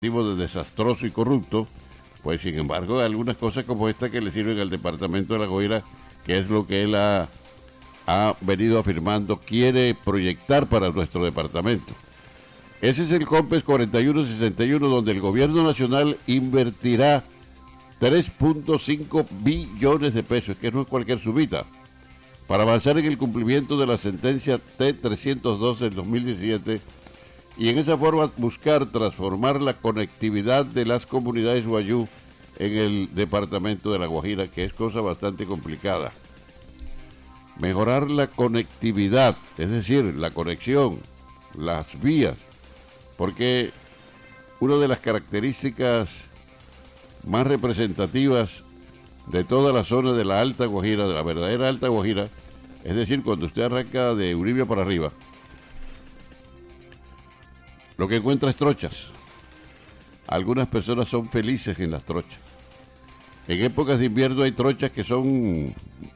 de desastroso y corrupto, pues sin embargo hay algunas cosas como esta que le sirven al departamento de La Guaira, que es lo que él ha venido afirmando, quiere proyectar para nuestro departamento. Ese es el COMPES 4161, donde el gobierno nacional invertirá 3.5 billones de pesos, que no es cualquier subida, para avanzar en el cumplimiento de la sentencia T-312 del 2017 y en esa forma buscar transformar la conectividad de las comunidades guayú en el departamento de La Guajira, que es cosa bastante complicada. Mejorar la conectividad, es decir, la conexión, las vías, porque una de las características más representativas de toda la zona de la Alta Guajira, de la verdadera Alta Guajira, es decir, cuando usted arranca de Uribia para arriba, lo que encuentra es trochas. Algunas personas son felices en las trochas. En épocas de invierno hay trochas que son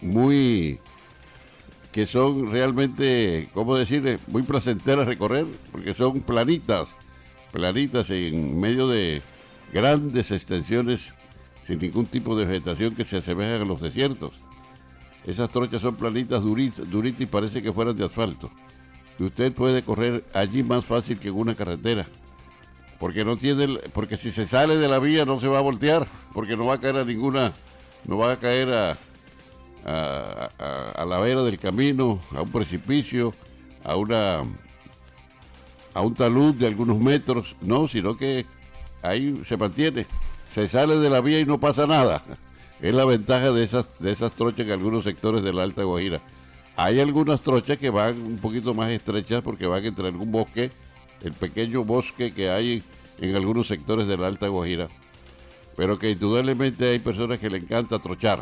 realmente, ¿cómo decirle?, muy placenteras recorrer, porque son planitas en medio de grandes extensiones sin ningún tipo de vegetación que se asemejan a los desiertos. Esas trochas son planitas, duritas y parece que fueran de asfalto. Y usted puede correr allí más fácil que en una carretera, porque si se sale de la vía no se va a voltear, porque no va a caer a la vera del camino, a un precipicio, a un talud de algunos metros, no, sino que ahí se mantiene, se sale de la vía y no pasa nada. Es la ventaja de esas trochas en algunos sectores de la Alta Guajira. Hay algunas trochas que van un poquito más estrechas porque van entre algún bosque, el pequeño bosque que hay en algunos sectores de la Alta Guajira, pero que indudablemente hay personas que le encanta trochar.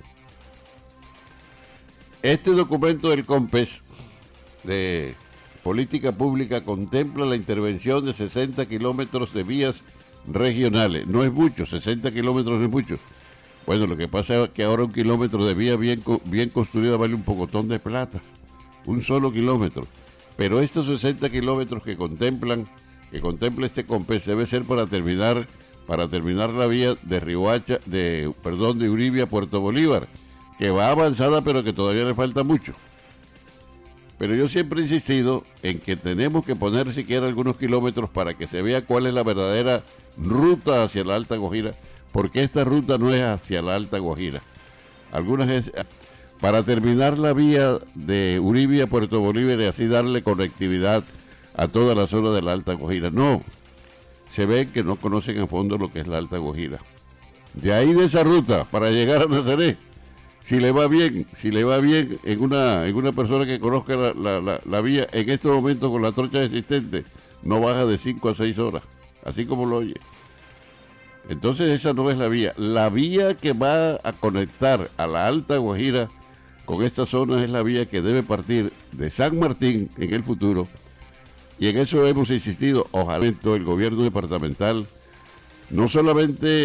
Este documento del COMPES de política pública contempla la intervención de 60 kilómetros de vías regionales. No es mucho, 60 kilómetros no es mucho. Bueno, lo que pasa es que ahora un kilómetro de vía bien construida vale un pocotón de plata. Un solo kilómetro. Pero estos 60 kilómetros que contempla este COMPES debe ser para terminar la vía de Uribia a Puerto Bolívar, que va avanzada pero que todavía le falta mucho. Pero yo siempre he insistido en que tenemos que poner siquiera algunos kilómetros para que se vea cuál es la verdadera ruta hacia la Alta Guajira, porque esta ruta no es hacia la Alta Guajira. Algunas es para terminar la vía de Uribia a Puerto Bolívar y así darle conectividad a toda la zona de la Alta Guajira. No, se ve que no conocen a fondo lo que es la Alta Guajira. De ahí de esa ruta para llegar a Nazaret, si le va bien en una persona que conozca la vía, en este momento con la trocha existente, no baja de 5 a 6 horas, así como lo oye. Entonces esa no es la vía. La vía que va a conectar a la Alta Guajira con esta zona es la vía que debe partir de San Martín en el futuro. Y en eso hemos insistido. Ojalá el gobierno departamental no solamente